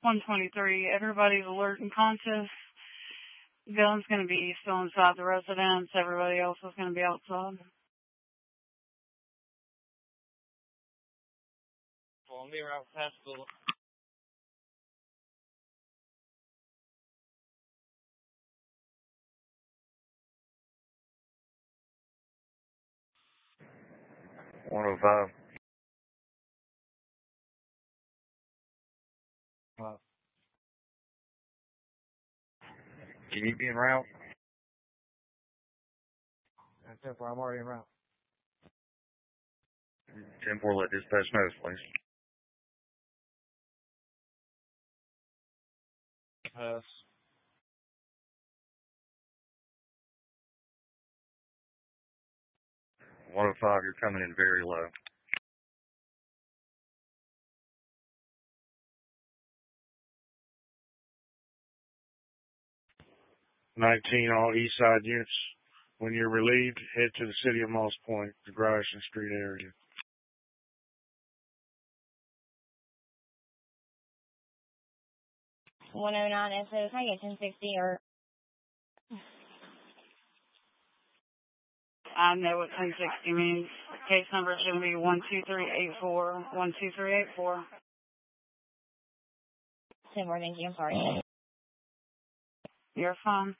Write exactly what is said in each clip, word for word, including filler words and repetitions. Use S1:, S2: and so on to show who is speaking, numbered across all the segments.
S1: one twenty-three, everybody's alert and conscious. Dylan's going to be still inside the residence. Everybody else is going to be outside.
S2: Follow me around past the...
S3: one oh five.
S2: Uh,
S3: Can you be en route?
S2: ten four, I'm already en route.
S3: ten four, let dispatch know, please.
S2: Pass.
S3: one oh five, you're coming in very low.
S4: nineteen, all east side units. When you're relieved, head to the City of Moss Point, the Grierson Street area.
S5: one oh nine S O, can I get ten sixty or...
S1: I know what ten sixty means. Case number is going to be one two three eight four, one two three eight four.
S5: ten four, thank you, I'm sorry.
S1: You're fine.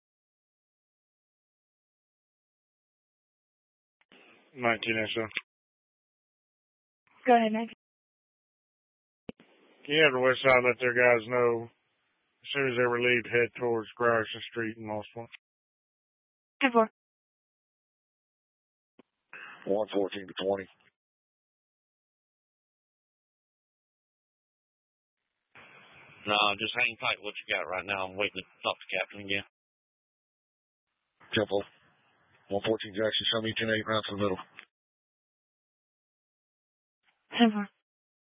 S4: nineteen S O.
S1: Go ahead, nineteen.
S4: Can you have the west side let their guys know as soon as they're relieved, head towards Grierson Street and Moss Point?
S1: ten four.
S3: one fourteen to twenty.
S2: No, just hang tight what you got right now. I'm waiting to talk to Captain again.
S3: Temple. one fourteen Jackson, show me ten eight round to the middle.
S1: ten four.